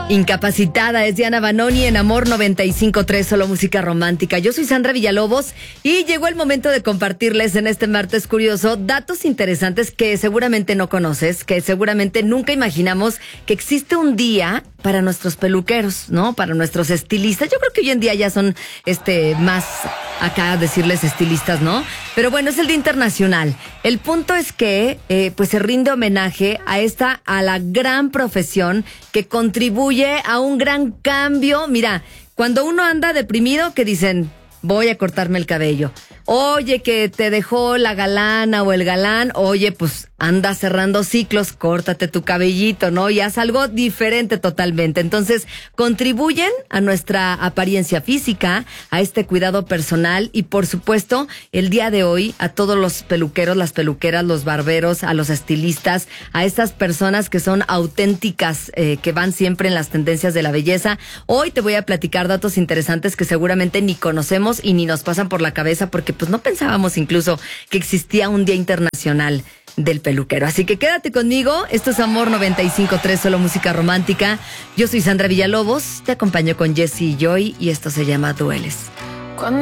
Incapacitada es Diana Banoni en Amor 95.3, solo música romántica. Yo soy Sandra Villalobos y llegó el momento de compartirles en este martes curioso datos interesantes que seguramente no conoces, que seguramente nunca imaginamos que existe un día para nuestros peluqueros, ¿no? Para nuestros estilistas. Yo creo que hoy en día ya son más acá decirles estilistas, ¿no? Pero bueno, es el Día Internacional. El punto es que pues se rinde homenaje a la gran profesión que contribuye a un gran cambio. Mira, cuando uno anda deprimido, que dicen, voy a cortarme el cabello. Oye, que te dejó la galana o el galán, oye, pues anda cerrando ciclos, córtate tu cabellito, ¿no? Y haz algo diferente totalmente. Entonces, contribuyen a nuestra apariencia física, a este cuidado personal y, por supuesto, el día de hoy, a todos los peluqueros, las peluqueras, los barberos, a los estilistas, a estas personas que son auténticas, que van siempre en las tendencias de la belleza. Hoy te voy a platicar datos interesantes que seguramente ni conocemos y ni nos pasan por la cabeza porque pues no pensábamos incluso que existía un Día Internacional del Peluquero. Así que quédate conmigo. Esto es Amor 95.3, solo música romántica. Yo soy Sandra Villalobos, te acompaño con Jessy y Joy y esto se llama Dueles.